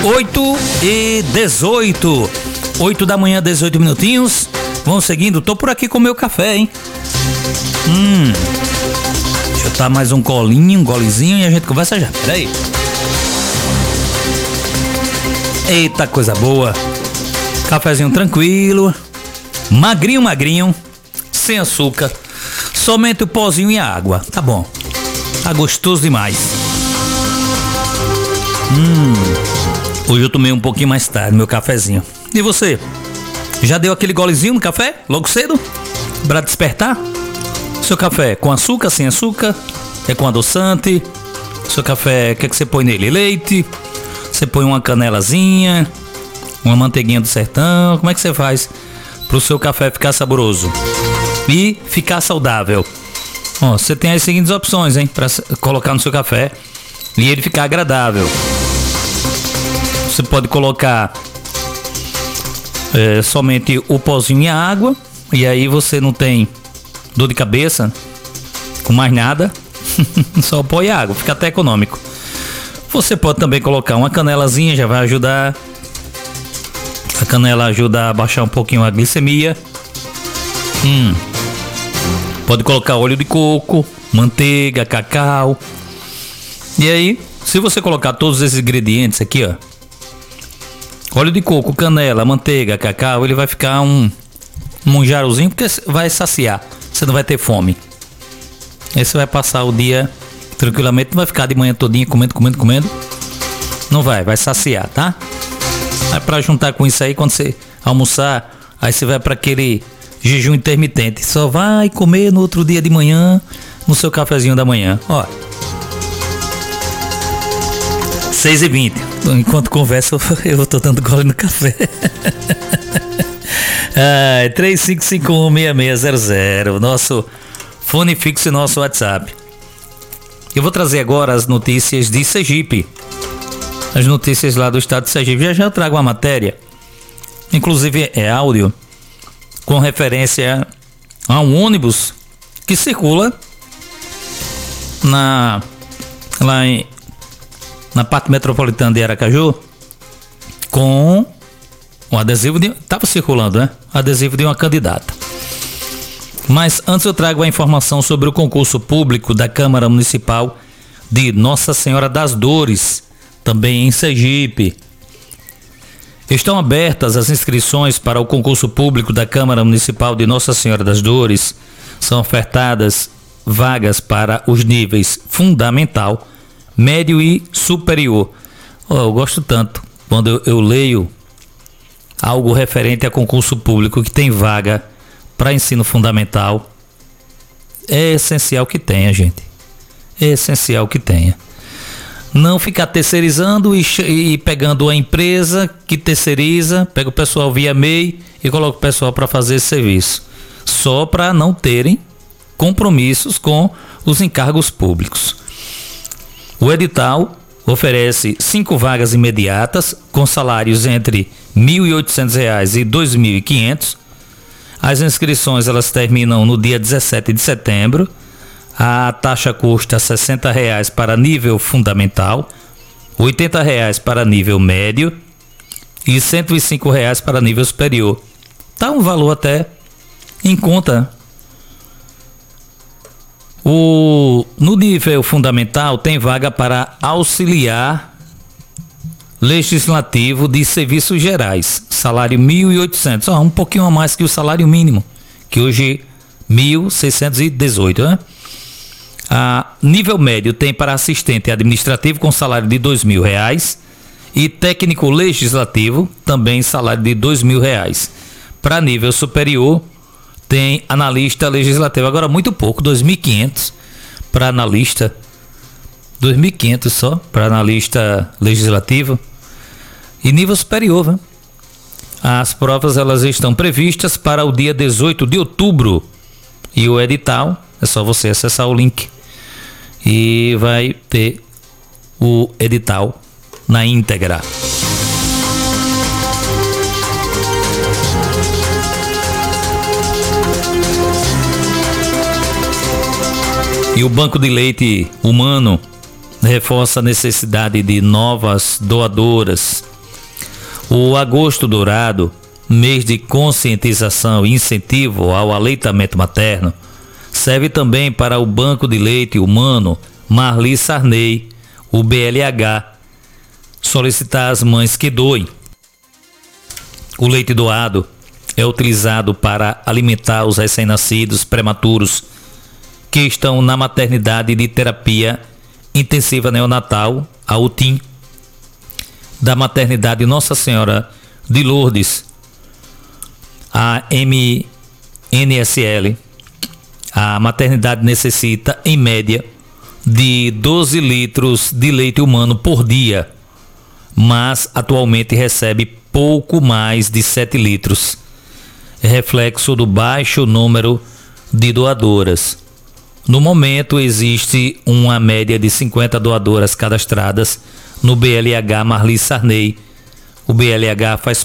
8h18. 8 da manhã, 18 minutinhos. Vamos seguindo, tô por aqui com o meu café, hein? Deixa eu dar mais um golezinho e a gente conversa já. Peraí. Eita, coisa boa. Cafezinho tranquilo. Magrinho, sem açúcar. Somente o pozinho e a água. Tá bom. Tá gostoso demais. Hoje eu tomei um pouquinho mais tarde meu cafezinho. E você? Já deu aquele golezinho no café? Logo cedo? Pra despertar? Seu café com açúcar, sem açúcar? É com adoçante? Seu café, o que é que você põe nele? Leite? Você põe uma canelazinha? Uma manteiguinha do sertão? Como é que você faz pro seu café ficar saboroso e ficar saudável? Ó, você tem as seguintes opções, hein? Pra colocar no seu café e ele ficar agradável. Você pode colocar somente o pozinho e a água, e aí você não tem dor de cabeça com mais nada. Só põe água, fica até econômico. Você pode também colocar uma canelazinha, já vai ajudar. A canela ajuda a baixar um pouquinho a glicemia. Pode colocar óleo de coco, manteiga, cacau. E aí, se você colocar todos esses ingredientes aqui, ó, óleo de coco, canela, manteiga, cacau, ele vai ficar um jarozinho, porque vai saciar. Você não vai ter fome. Aí você vai passar o dia tranquilamente, não vai ficar de manhã todinha comendo. Não vai saciar, tá? Aí pra juntar com isso aí, quando você almoçar, aí você vai para aquele jejum intermitente. Só vai comer no outro dia de manhã, no seu cafezinho da manhã. Ó, 6h20. Enquanto conversa, eu tô dando gole no café. 35516600, nosso fone fixo e nosso WhatsApp. Eu vou trazer agora as notícias de Sergipe. As notícias lá do estado de Sergipe. Já eu trago uma matéria, inclusive é áudio, com referência a um ônibus que circula na parte metropolitana de Aracaju com um adesivo estava circulando, né? Adesivo de uma candidata. Mas antes eu trago a informação sobre o concurso público da Câmara Municipal de Nossa Senhora das Dores, também em Sergipe. Estão abertas as inscrições para o concurso público da Câmara Municipal de Nossa Senhora das Dores. São ofertadas vagas para os níveis fundamental, médio e superior. Eu gosto tanto quando eu leio algo referente a concurso público que tem vaga para ensino fundamental. É essencial que tenha, gente. É essencial que tenha. Não ficar terceirizando e pegando a empresa que terceiriza, pega o pessoal via MEI e coloca o pessoal para fazer esse serviço. Só para não terem compromissos com os encargos públicos. O edital oferece 5 vagas imediatas com salários entre R$ 1.800 e R$ 2.500. As inscrições elas terminam no dia 17 de setembro. A taxa custa R$ 60 para nível fundamental, R$ 80 para nível médio e R$ 105 para nível superior. Tá um valor até em conta. No nível fundamental tem vaga para auxiliar legislativo de serviços gerais, salário 1.800, um pouquinho a mais que o salário mínimo, que hoje 1.618, né? Nível médio tem para assistente administrativo com salário de R$ 2.000 e técnico legislativo também salário de R$ 2.000. Para nível superior tem analista legislativo, agora muito pouco, 2.500 para analista, 2.500 só para analista legislativo. E nível superior, né? As provas elas estão previstas para o dia 18 de outubro e o edital é só você acessar o link e vai ter o edital na íntegra. E o Banco de Leite Humano reforça a necessidade de novas doadoras. O Agosto Dourado, mês de conscientização e incentivo ao aleitamento materno, serve também para o Banco de Leite Humano Marli Sarney, o BLH, solicitar às mães que doem. O leite doado é utilizado para alimentar os recém-nascidos prematuros que estão na maternidade de terapia intensiva neonatal, a UTIN, da maternidade Nossa Senhora de Lourdes, a MNSL. A maternidade necessita, em média, de 12 litros de leite humano por dia, mas atualmente recebe pouco mais de 7 litros, reflexo do baixo número de doadoras. No momento, existe uma média de 50 doadoras cadastradas no BLH Marli Sarney. O BLH faz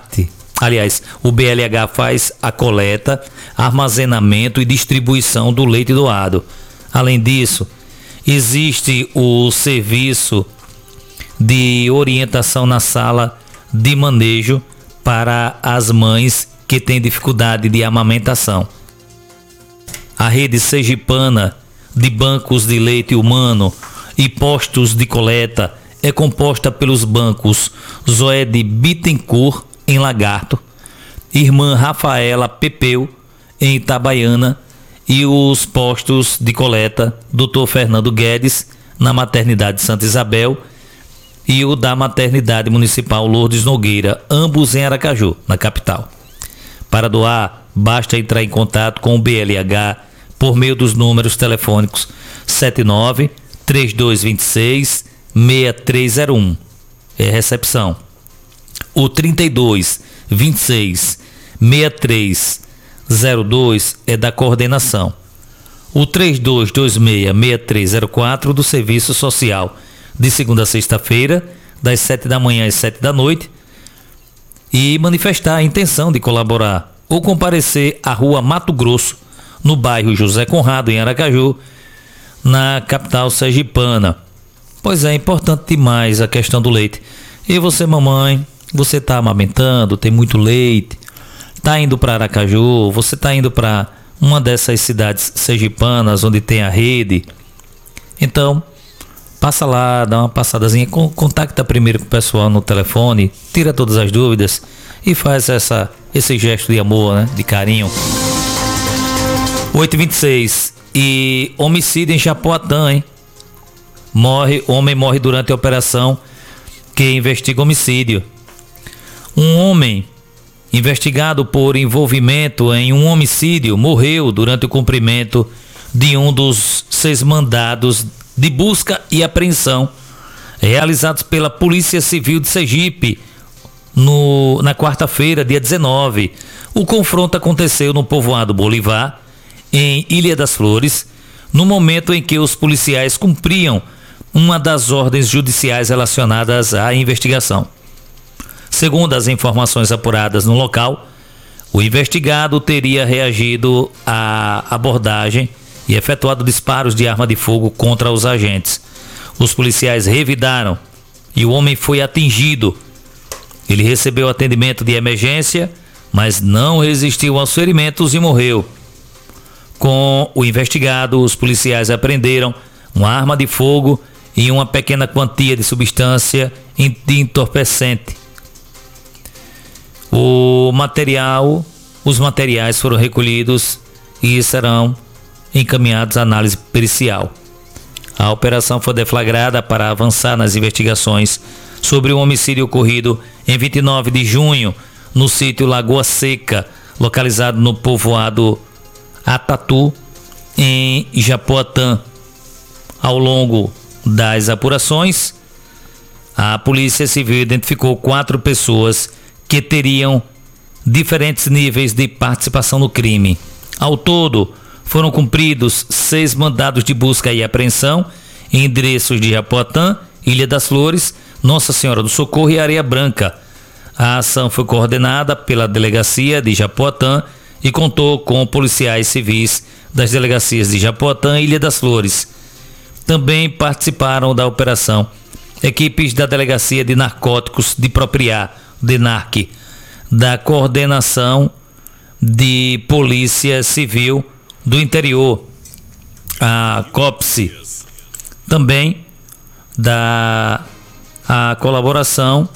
a coleta, armazenamento e distribuição do leite doado. Além disso, existe o serviço de orientação na sala de manejo para as mães que têm dificuldade de amamentação. A rede sergipana de bancos de leite humano e postos de coleta é composta pelos bancos Zoé de Bittencourt, em Lagarto, Irmã Rafaela Pepeu, em Itabaiana, e os postos de coleta Dr. Fernando Guedes, na maternidade Santa Isabel, e o da maternidade municipal Lourdes Nogueira, ambos em Aracaju, na capital. Para doar, basta entrar em contato com o BLH por meio dos números telefônicos 79 3226 6301, é recepção. O 32 26 6302 é da coordenação. O 3226 6304 do serviço social, de segunda a sexta-feira, das 7 da manhã às 7 da noite, e manifestar a intenção de colaborar ou comparecer à Rua Mato Grosso, no bairro José Conrado, em Aracaju, na capital sergipana. Pois é, importante demais a questão do leite. E você, mamãe, você está amamentando, tem muito leite, está indo para Aracaju, você está indo para uma dessas cidades sergipanas onde tem a rede. Então, passa lá, dá uma passadazinha, contacta primeiro com o pessoal no telefone, tira todas as dúvidas e faz esse gesto de amor, né, de carinho. 8h26, e homicídio em Japoatã, hein? Homem morre durante a operação que investiga homicídio. Um homem investigado por envolvimento em um homicídio morreu durante o cumprimento de um dos 6 mandados de busca e apreensão realizados pela Polícia Civil de Sergipe na quarta-feira, dia 19. O confronto aconteceu no povoado Bolivar, em Ilha das Flores, no momento em que os policiais cumpriam uma das ordens judiciais relacionadas à investigação. Segundo as informações apuradas no local, o investigado teria reagido à abordagem e efetuado disparos de arma de fogo contra os agentes. Os policiais revidaram e o homem foi atingido. Ele recebeu atendimento de emergência, mas não resistiu aos ferimentos e morreu. Com o investigado, os policiais apreenderam uma arma de fogo e uma pequena quantia de substância de entorpecente. Os materiais foram recolhidos e serão encaminhados à análise pericial. A operação foi deflagrada para avançar nas investigações sobre um homicídio ocorrido em 29 de junho no sítio Lagoa Seca, localizado no povoado Atatu, em Japoatã. Ao longo das apurações, a Polícia Civil identificou 4 pessoas que teriam diferentes níveis de participação no crime. Ao todo, foram cumpridos 6 mandados de busca e apreensão em endereços de Japoatã, Ilha das Flores, Nossa Senhora do Socorro e Areia Branca. A ação foi coordenada pela Delegacia de Japoatã e contou com policiais civis das delegacias de Japoatã e Ilha das Flores. Também participaram da operação equipes da Delegacia de Narcóticos de Propriá, DENARC, da Coordenação de Polícia Civil do Interior, a COPSI, também da a colaboração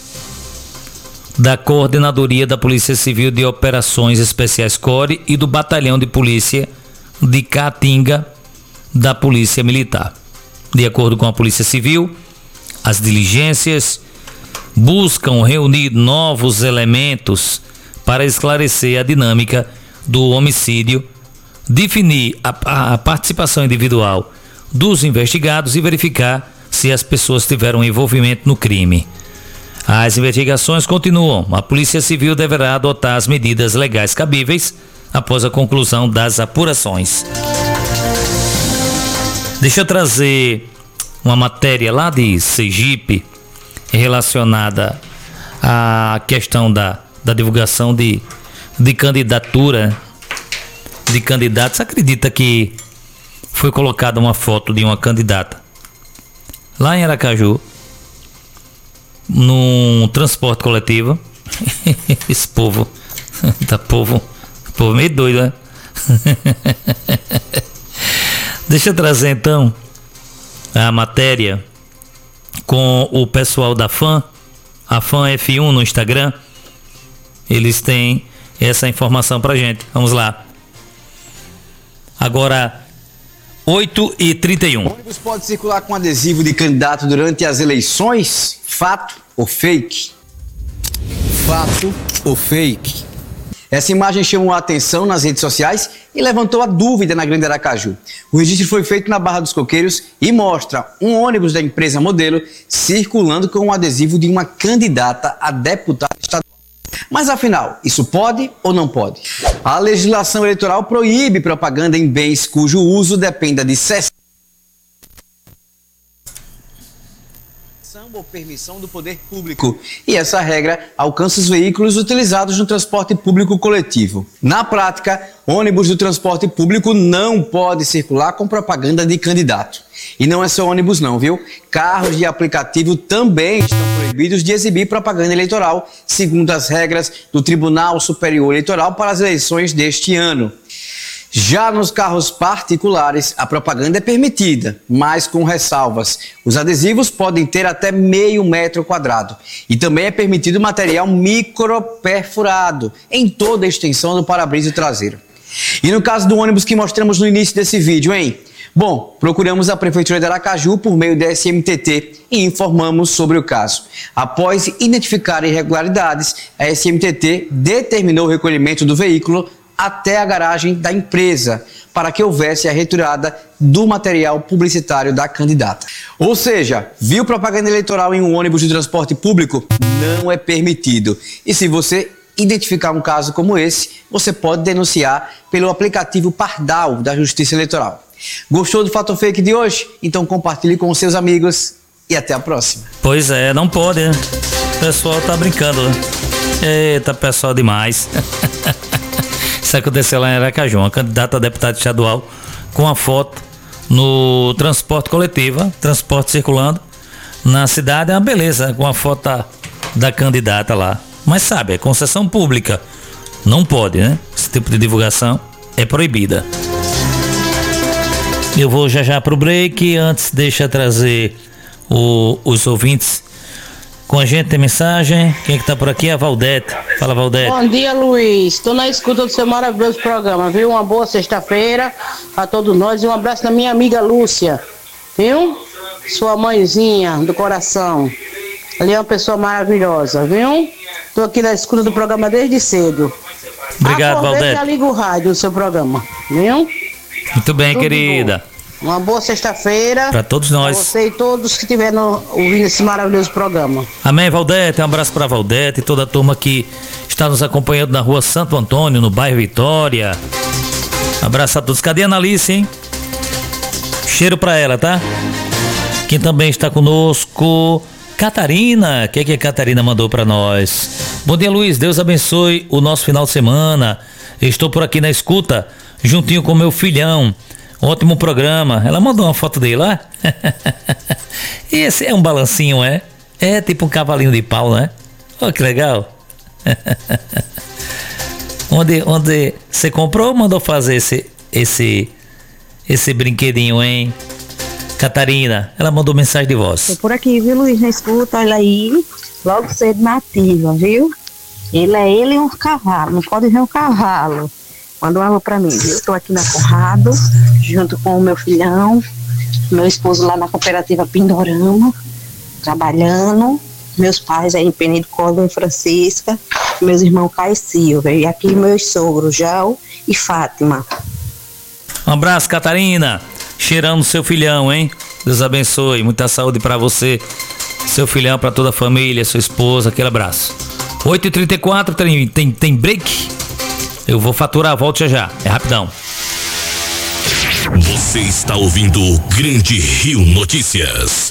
da Coordenadoria da Polícia Civil de Operações Especiais CORE e do Batalhão de Polícia de Caatinga da Polícia Militar. De acordo com a Polícia Civil, as diligências buscam reunir novos elementos para esclarecer a dinâmica do homicídio, definir a participação individual dos investigados e verificar se as pessoas tiveram envolvimento no crime. As investigações continuam. A Polícia Civil deverá adotar as medidas legais cabíveis após a conclusão das apurações. Deixa eu trazer uma matéria lá de Sergipe relacionada à questão da divulgação de candidatura de candidatos. Você acredita que foi colocada uma foto de uma candidata lá em Aracaju, num transporte coletivo? Esse povo meio doido, né? Deixa eu trazer então a matéria com o pessoal da FAN, a FAN F1 no Instagram. Eles têm essa informação pra gente. Vamos lá. Agora, 8h31. O ônibus pode circular com adesivo de candidato durante as eleições? Fato ou fake? Fato ou fake? Essa imagem chamou a atenção nas redes sociais e levantou a dúvida na Grande Aracaju. O registro foi feito na Barra dos Coqueiros e mostra um ônibus da empresa Modelo circulando com o adesivo de uma candidata a deputada estadual. Mas afinal, isso pode ou não pode? A legislação eleitoral proíbe propaganda em bens cujo uso dependa de cessação ou permissão do poder público. E essa regra alcança os veículos utilizados no transporte público coletivo. Na prática, ônibus do transporte público não pode circular com propaganda de candidato. E não é só ônibus não, viu? Carros de aplicativo também estão proibidos de exibir propaganda eleitoral, segundo as regras do Tribunal Superior Eleitoral para as eleições deste ano. Já nos carros particulares, a propaganda é permitida, mas com ressalvas. Os adesivos podem ter até meio metro quadrado. E também é permitido material microperfurado em toda a extensão do para-brisa traseiro. E no caso do ônibus que mostramos no início desse vídeo, hein? Bom, procuramos a Prefeitura de Aracaju por meio da SMTT e informamos sobre o caso. Após identificar irregularidades, a SMTT determinou o recolhimento do veículo até a garagem da empresa, para que houvesse a retirada do material publicitário da candidata. Ou seja, viu propaganda eleitoral em um ônibus de transporte público? Não é permitido. E se você identificar um caso como esse, você pode denunciar pelo aplicativo Pardal da Justiça Eleitoral. Gostou do Fato Fake de hoje? Então compartilhe com os seus amigos e até a próxima. Pois é, não pode, né? O pessoal tá brincando, né? Eita, pessoal demais. Isso aconteceu lá em Aracaju, uma candidata a deputada estadual com a foto no transporte coletivo, transporte circulando na cidade, é uma beleza, com a foto da candidata lá. Mas sabe, é concessão pública, não pode, né? Esse tipo de divulgação é proibida. Eu vou já pro break, antes deixa trazer os ouvintes com a gente. Tem mensagem, quem é que tá por aqui? A Valdete. Fala, Valdete. Bom dia, Luiz. Estou na escuta do seu maravilhoso programa, viu? Uma boa sexta-feira a todos nós e um abraço da minha amiga Lúcia, viu? Sua mãezinha do coração. Ali é uma pessoa maravilhosa, viu? Estou aqui na escuta do programa desde cedo. Obrigado, Valdete. Já liga o rádio do seu programa, viu? Muito bem, tudo querida. Bom. Uma boa sexta-feira para todos nós. Pra você e todos que estiverem ouvindo esse maravilhoso programa. Amém, Valdete. Um abraço para Valdete e toda a turma que está nos acompanhando na rua Santo Antônio, no bairro Vitória. Abraço a todos. Cadê a Analice, hein? Cheiro para ela, tá? Quem também está conosco, Catarina. O que a Catarina mandou para nós? Bom dia, Luiz. Deus abençoe o nosso final de semana. Estou por aqui na escuta, juntinho com meu filhão. Ótimo programa. Ela mandou uma foto dele lá. Esse é um balancinho, é? É tipo um cavalinho de pau, né? Olha que legal. Onde você comprou ou mandou fazer esse brinquedinho, hein? Catarina, ela mandou mensagem de voz. Tô por aqui, viu, Luiz? Na escuta, olha aí. Logo cedo na ativa, viu? Ele e um cavalo, não pode ver um cavalo. Manda um alô pra mim, viu? Tô aqui na Conrado, junto com o meu filhão, meu esposo lá na cooperativa Pindorama, trabalhando. Meus pais aí em Penedo Córdoba, em Francisca, meus irmãos Caio e Silvia, e aqui meus sogros, Jal e Fátima. Um abraço, Catarina. Cheirando seu filhão, hein? Deus abençoe. Muita saúde pra você, seu filhão, pra toda a família, sua esposa. Aquele abraço. 8h34, tem break? Eu vou faturar, volto já. É rapidão. Você está ouvindo o Grande Rio Notícias.